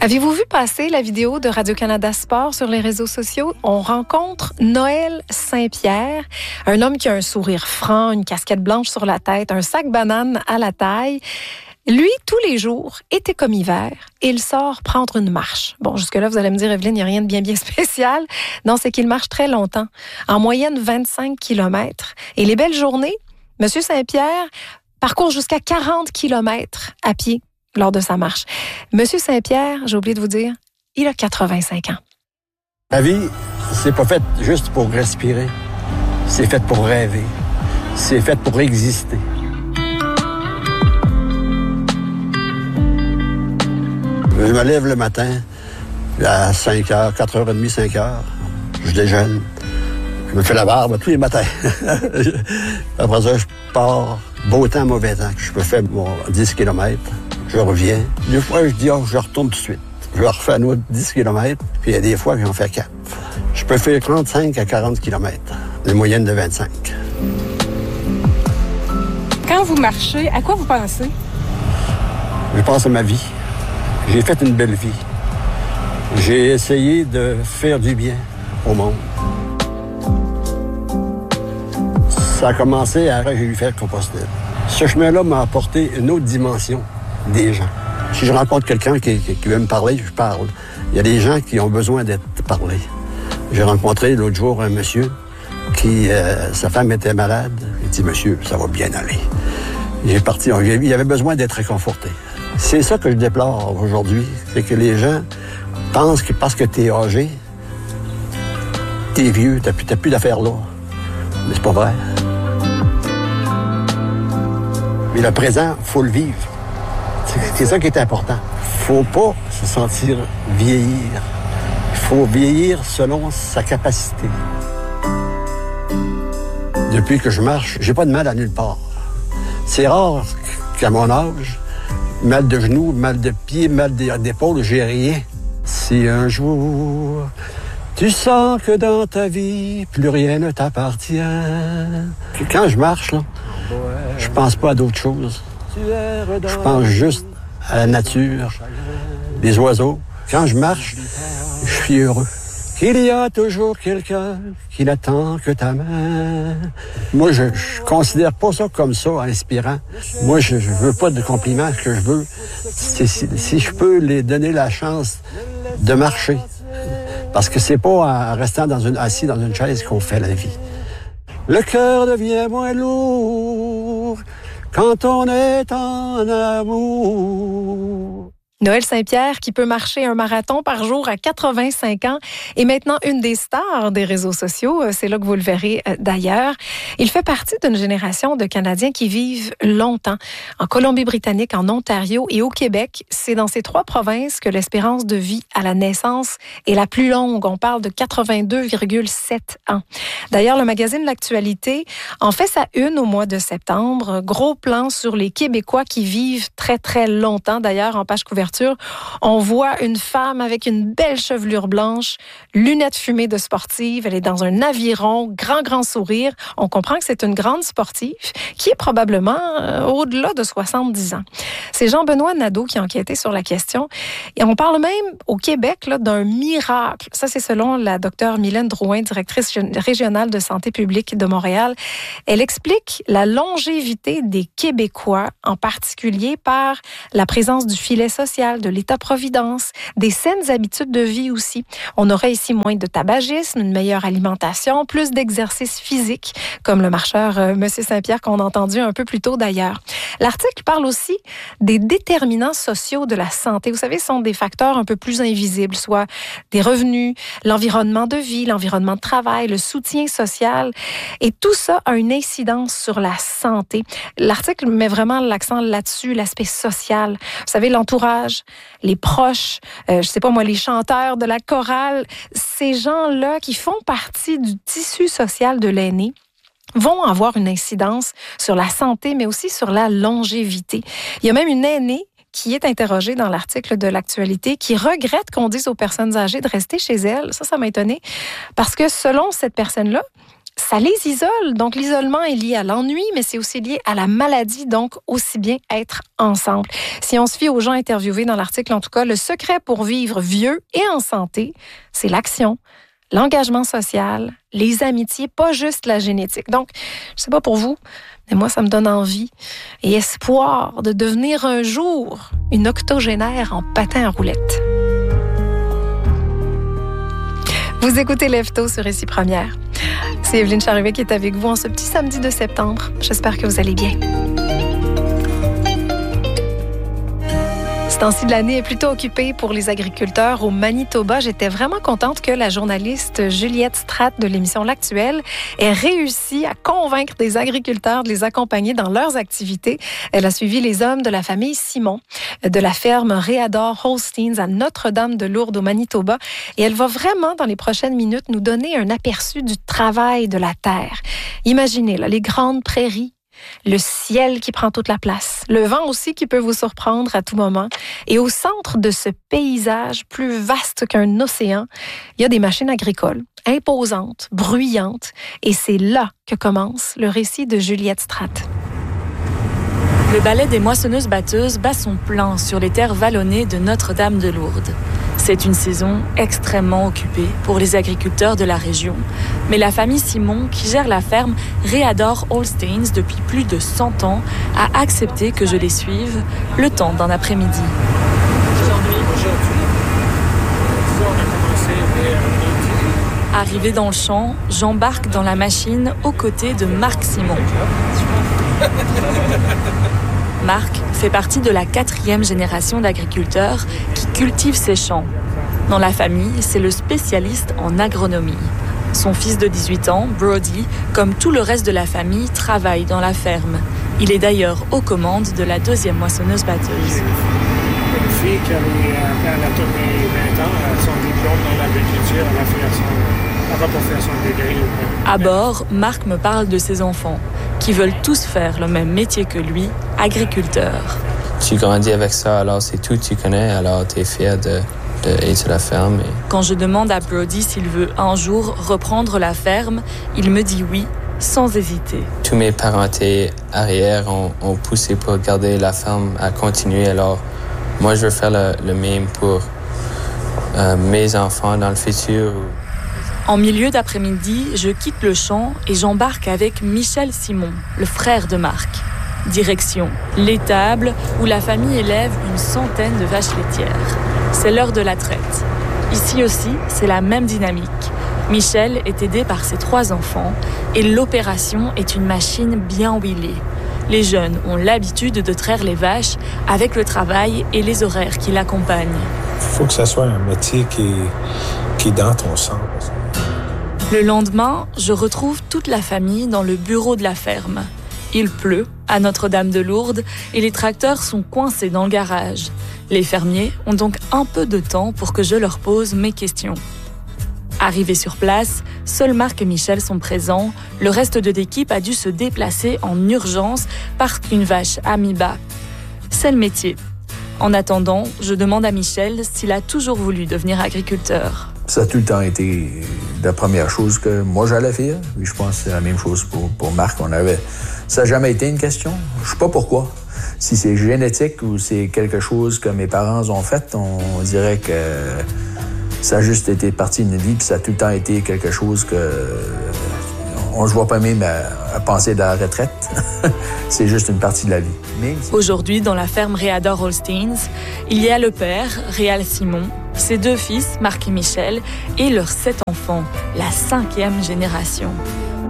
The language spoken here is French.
Avez-vous vu passer la vidéo de Radio-Canada Sport sur les réseaux sociaux? On rencontre Noël Saint-Pierre, un homme qui a un sourire franc, une casquette blanche sur la tête, un sac banane à la taille. Lui, tous les jours, été comme hiver, il sort prendre une marche. Bon, jusque-là, vous allez me dire, Evelyne, il n'y a rien de bien spécial. Non, c'est qu'il marche très longtemps, en moyenne 25 kilomètres. Et les belles journées, M. Saint-Pierre parcourt jusqu'à 40 kilomètres à pied lors de sa marche. Monsieur Saint-Pierre, j'ai oublié de vous dire, il a 85 ans. La vie, c'est pas fait juste pour respirer. C'est fait pour rêver. C'est fait pour exister. Je me lève le matin à 5h, 4h30, 5h. Je déjeune. Je me fais la barbe tous les matins. Après ça, je pars. Beau temps, mauvais temps. Je peux faire 10 km. Je reviens. Des fois, je dis, je retourne tout de suite. Je refais un autre 10 km, puis il y a des fois que j'en fais 4. Je peux faire 35 à 40 km, une moyenne de 25. Quand vous marchez, à quoi vous pensez? Je pense à ma vie. J'ai fait une belle vie. J'ai essayé de faire du bien au monde. Ça a commencé après que j'ai eu fait le Compostelle. Ce chemin-là m'a apporté une autre dimension des gens. Si je rencontre quelqu'un qui veut me parler, je parle. Il y a des gens qui ont besoin d'être parlés. J'ai rencontré l'autre jour un monsieur qui, sa femme était malade. Il dit, monsieur, ça va bien aller. Il avait besoin d'être réconforté. C'est ça que je déplore aujourd'hui, c'est que les gens pensent que parce que t'es âgé, t'es vieux, t'as plus d'affaires là. Mais c'est pas vrai. Mais le présent, faut le vivre. C'est ça qui est important. Faut pas se sentir vieillir. Il faut vieillir selon sa capacité. Depuis que je marche, j'ai pas de mal à nulle part. C'est rare qu'à mon âge, mal de genoux, mal de pieds, mal d'épaule, j'ai rien. Si un jour, tu sens que dans ta vie, plus rien ne t'appartient. Quand je marche, là, je pense pas à d'autres choses. Je pense juste à la nature, les oiseaux. Quand je marche, je suis heureux. Il y a toujours quelqu'un qui n'attend que ta main. Moi, je considère pas ça comme ça, inspirant. Moi, je veux pas de compliments. Ce que je veux, c'est si je peux les donner la chance de marcher. Parce que c'est pas en restant assis dans une chaise qu'on fait la vie. Le cœur devient moins lourd quand on est en amour. Noël Saint-Pierre qui peut marcher un marathon par jour à 85 ans est maintenant une des stars des réseaux sociaux. C'est là que vous le verrez d'ailleurs. Il fait partie d'une génération de Canadiens qui vivent longtemps. En Colombie-Britannique, en Ontario et au Québec, c'est dans ces 3 provinces que l'espérance de vie à la naissance est la plus longue. On parle de 82,7 ans. D'ailleurs, le magazine L'Actualité en fait sa une au mois de septembre. Gros plan sur les Québécois qui vivent très, très longtemps. D'ailleurs, en page couverture, on voit une femme avec une belle chevelure blanche, lunettes fumées de sportive. Elle est dans un aviron, grand sourire. On comprend que c'est une grande sportive qui est probablement au-delà de 70 ans. C'est Jean-Benoît Nadeau qui a enquêté sur la question. Et on parle même au Québec là, d'un miracle. Ça, c'est selon la docteure Mylène Drouin, directrice régionale de santé publique de Montréal. Elle explique la longévité des Québécois, en particulier par la présence du filet social, de l'État-providence, des saines habitudes de vie aussi. On aurait ici moins de tabagisme, une meilleure alimentation, plus d'exercice physique, comme le marcheur M. Saint-Pierre qu'on a entendu un peu plus tôt d'ailleurs. L'article parle aussi des déterminants sociaux de la santé. Vous savez, ce sont des facteurs un peu plus invisibles, soit des revenus, l'environnement de vie, l'environnement de travail, le soutien social. Et tout ça a une incidence sur la santé. L'article met vraiment l'accent là-dessus, l'aspect social. Vous savez, l'entourage, les proches, je sais pas moi, les chanteurs de la chorale, ces gens-là qui font partie du tissu social de l'aîné vont avoir une incidence sur la santé, mais aussi sur la longévité. Il y a même une aînée qui est interrogée dans l'article de l'Actualité, qui regrette qu'on dise aux personnes âgées de rester chez elles. Ça m'a étonnée, parce que selon cette personne-là, ça les isole. Donc, l'isolement est lié à l'ennui, mais c'est aussi lié à la maladie, donc aussi bien être ensemble. Si on se fie aux gens interviewés dans l'article, en tout cas, le secret pour vivre vieux et en santé, c'est l'action, l'engagement social, les amitiés, pas juste la génétique. Donc, je sais pas pour vous, mais moi, ça me donne envie et espoir de devenir un jour une octogénaire en patin à roulettes. Vous écoutez Lève-Tôt sur Ici Première. C'est Evelyne Charruet qui est avec vous en ce petit samedi de septembre. J'espère que vous allez bien. Ce temps-ci de l'année est plutôt occupé pour les agriculteurs au Manitoba. J'étais vraiment contente que la journaliste Juliette Stratt de l'émission L'Actuelle ait réussi à convaincre des agriculteurs de les accompagner dans leurs activités. Elle a suivi les hommes de la famille Simon de la ferme Réador Holsteins à Notre-Dame-de-Lourdes au Manitoba. Et elle va vraiment, dans les prochaines minutes, nous donner un aperçu du travail de la terre. Imaginez là, les grandes prairies, le ciel qui prend toute la place, le vent aussi qui peut vous surprendre à tout moment. Et au centre de ce paysage plus vaste qu'un océan, il y a des machines agricoles, imposantes, bruyantes. Et c'est là que commence le récit de Juliette Stratt. Le ballet des moissonneuses-batteuses bat son plein sur les terres vallonnées de Notre-Dame-de-Lourdes. C'est une saison extrêmement occupée pour les agriculteurs de la région. Mais la famille Simon, qui gère la ferme Réador Holsteins depuis plus de 100 ans, a accepté que je les suive le temps d'un après-midi. Arrivé dans le champ, j'embarque dans la machine aux côtés de Marc Simon. Marc fait partie de la 4e génération d'agriculteurs qui cultivent ces champs. Dans la famille, c'est le spécialiste en agronomie. Son fils de 18 ans, Brody, comme tout le reste de la famille, travaille dans la ferme. Il est d'ailleurs aux commandes de la 2e moissonneuse-batteuse. Une fille qui elle a tourné 20 ans, son diplôme dans l'agriculture, elle va pour faire son degré. À bord, Marc me parle de ses enfants, qui veulent tous faire le même métier que lui, agriculteur. Tu grandis avec ça, alors c'est tout que tu connais, alors tu es fier d'être à la ferme. Quand je demande à Brody s'il veut un jour reprendre la ferme, il me dit oui, sans hésiter. Tous mes parents arrière ont poussé pour garder la ferme à continuer, alors moi je veux faire le même pour mes enfants dans le futur. En milieu d'après-midi, je quitte le champ et j'embarque avec Michel Simon, le frère de Marc. Direction l'étable où la famille élève une centaine de vaches laitières. C'est l'heure de la traite. Ici aussi, c'est la même dynamique. Michel est aidé par ses 3 enfants et l'opération est une machine bien huilée. Les jeunes ont l'habitude de traire les vaches avec le travail et les horaires qui l'accompagnent. Il faut que ça soit un métier qui est dans ton sang. Le lendemain, je retrouve toute la famille dans le bureau de la ferme. Il pleut à Notre-Dame-de-Lourdes et les tracteurs sont coincés dans le garage. Les fermiers ont donc un peu de temps pour que je leur pose mes questions. Arrivés sur place, seuls Marc et Michel sont présents. Le reste de l'équipe a dû se déplacer en urgence parce qu'une vache a mis bas. C'est le métier. En attendant, je demande à Michel s'il a toujours voulu devenir agriculteur. Ça a tout le temps été la première chose que moi j'allais faire. Puis je pense que c'est la même chose pour Marc. Ça n'a jamais été une question. Je ne sais pas pourquoi. Si c'est génétique ou c'est quelque chose que mes parents ont fait, on dirait que ça a juste été partie de notre vie. Puis ça a tout le temps été quelque chose que on ne se voit pas même à penser de la retraite. C'est juste une partie de la vie. Aujourd'hui, dans la ferme Réador Holsteins, il y a le père, Réal Simon, ses 2 fils, Marc et Michel, et leurs 7 enfants, la 5e génération.